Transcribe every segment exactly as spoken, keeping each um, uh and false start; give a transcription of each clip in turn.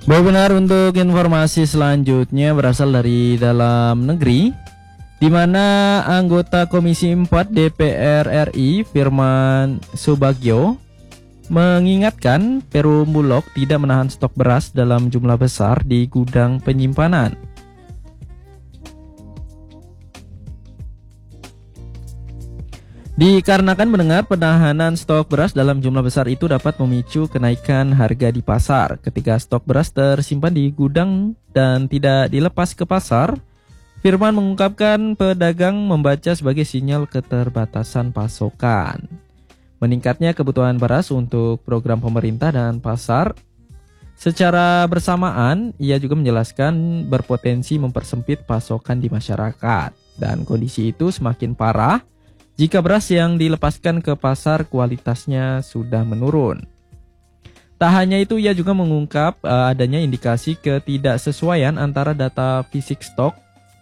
Baik, benar. Untuk informasi selanjutnya berasal dari dalam negeri, di mana anggota Komisi empat D P R R I Firman Subagio mengingatkan Perum Bulog tidak menahan stok beras dalam jumlah besar di gudang penyimpanan. Dikarenakan mendengar penahanan stok beras dalam jumlah besar itu dapat memicu kenaikan harga di pasar. Ketika stok beras tersimpan di gudang dan tidak dilepas ke pasar, Firman mengungkapkan pedagang membaca sebagai sinyal keterbatasan pasokan. Meningkatnya kebutuhan beras untuk program pemerintah dan pasar. Secara bersamaan, ia juga menjelaskan berpotensi mempersempit pasokan di masyarakat. Dan kondisi itu semakin parah jika beras yang dilepaskan ke pasar kualitasnya sudah menurun. Tak hanya itu, ia juga mengungkap uh, adanya indikasi ketidaksesuaian antara data fisik stok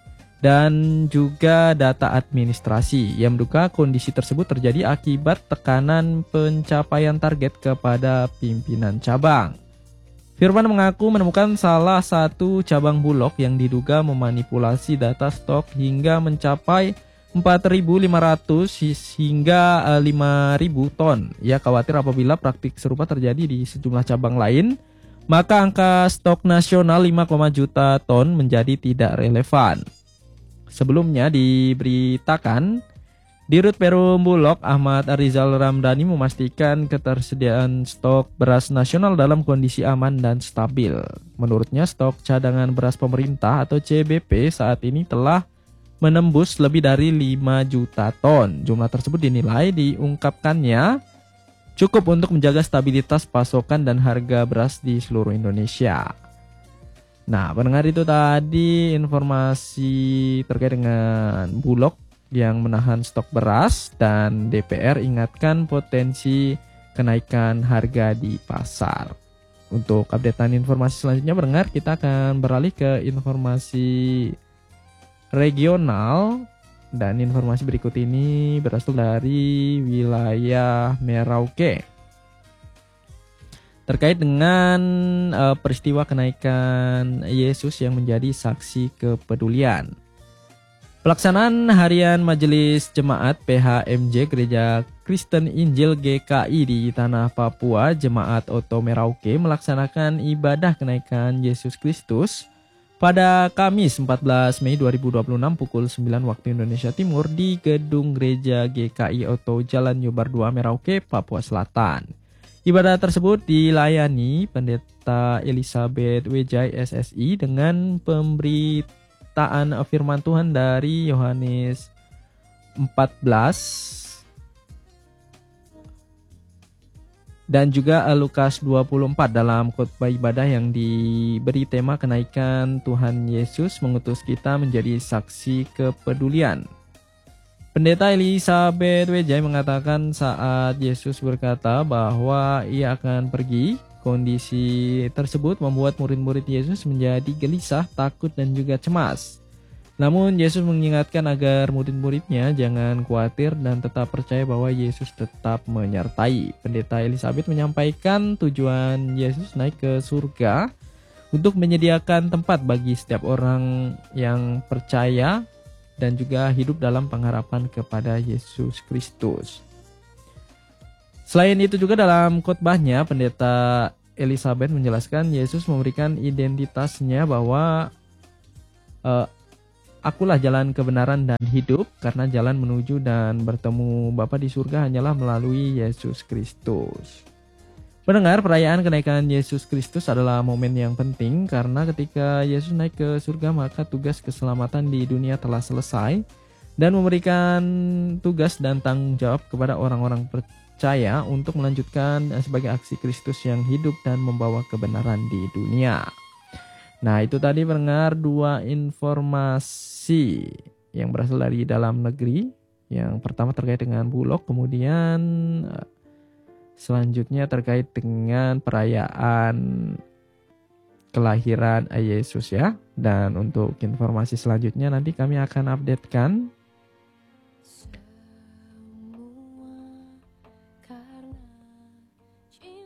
dan juga data administrasi. Ia menduga kondisi tersebut terjadi akibat tekanan pencapaian target kepada pimpinan cabang. Firman mengaku menemukan salah satu cabang Bulog yang diduga memanipulasi data stok hingga mencapai empat ribu lima ratus hingga lima ribu ton. Ia khawatir apabila praktik serupa terjadi di sejumlah cabang lain, maka angka stok nasional lima koma juta ton menjadi tidak relevan. Sebelumnya diberitakan, Dirut Perum Bulog Ahmad Arizal Ramdhani memastikan ketersediaan stok beras nasional dalam kondisi aman dan stabil. Menurutnya, stok cadangan beras pemerintah atau C B P saat ini telah menembus lebih dari lima juta ton. Jumlah tersebut dinilai diungkapkannya cukup untuk menjaga stabilitas pasokan dan harga beras di seluruh Indonesia. Nah, pendengar, itu tadi informasi terkait dengan Bulog yang menahan stok beras dan D P R ingatkan potensi kenaikan harga di pasar. Untuk updatean informasi selanjutnya, pendengar, kita akan beralih ke informasi regional, dan informasi berikut ini berasal dari wilayah Merauke terkait dengan uh, peristiwa kenaikan Yesus yang menjadi saksi kepedulian. Pelaksanaan harian Majelis Jemaat P H M J Gereja Kristen Injil G K I di Tanah Papua, Jemaat Oto Merauke melaksanakan ibadah kenaikan Yesus Kristus pada Kamis empat belas Mei dua ribu dua puluh enam pukul sembilan waktu Indonesia Timur di Gedung Gereja G K I Oto Jalan Nyobar dua Merauke, Papua Selatan. Ibadah tersebut dilayani Pendeta Elizabeth Wijay S S I dengan pemberitaan firman Tuhan dari Yohanes empat belas dan juga Lukas dua puluh empat dalam khotbah ibadah yang diberi tema kenaikan Tuhan Yesus mengutus kita menjadi saksi kepedulian. Pendeta Elizabeth Wijay mengatakan saat Yesus berkata bahwa ia akan pergi, kondisi tersebut membuat murid-murid Yesus menjadi gelisah, takut, dan juga cemas. Namun Yesus mengingatkan agar murid-muridnya jangan khawatir dan tetap percaya bahwa Yesus tetap menyertai. Pendeta Elizabeth menyampaikan tujuan Yesus naik ke surga untuk menyediakan tempat bagi setiap orang yang percaya dan juga hidup dalam pengharapan kepada Yesus Kristus. Selain itu juga dalam khotbahnya, Pendeta Elizabeth menjelaskan Yesus memberikan identitasnya bahwa uh, Akulah jalan kebenaran dan hidup, karena jalan menuju dan bertemu Bapa di surga hanyalah melalui Yesus Kristus. Pendengar, perayaan kenaikan Yesus Kristus adalah momen yang penting karena ketika Yesus naik ke surga maka tugas keselamatan di dunia telah selesai dan memberikan tugas dan tanggung jawab kepada orang-orang percaya untuk melanjutkan sebagai aksi Kristus yang hidup dan membawa kebenaran di dunia. Nah, itu tadi pendengar dua informasi yang berasal dari dalam negeri. Yang pertama terkait dengan Bulog, kemudian selanjutnya terkait dengan perayaan kelahiran Yesus ya. Dan untuk informasi selanjutnya nanti kami akan updatekan.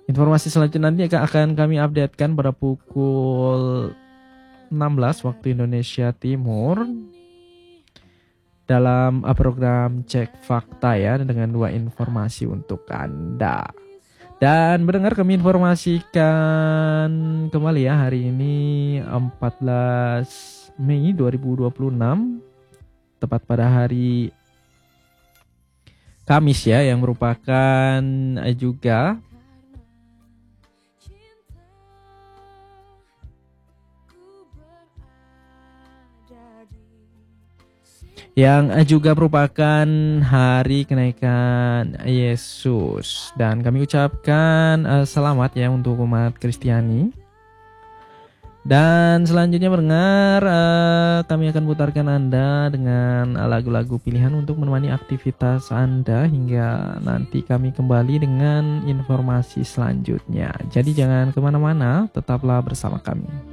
Informasi selanjutnya nanti akan kami updatekan pada pukul enam belas waktu Indonesia Timur dalam program Cek Fakta ya, dengan dua informasi untuk Anda. Dan mendengar kami informasikan kembali ya, hari ini empat belas Mei dua ribu dua puluh enam, tepat pada hari Kamis ya, yang merupakan juga yang juga merupakan hari kenaikan Yesus. Dan kami ucapkan uh, selamat ya untuk umat Kristiani. Dan selanjutnya mendengar, uh, kami akan putarkan Anda dengan lagu-lagu pilihan untuk menemani aktivitas Anda hingga nanti kami kembali dengan informasi selanjutnya. Jadi jangan kemana-mana, tetaplah bersama kami.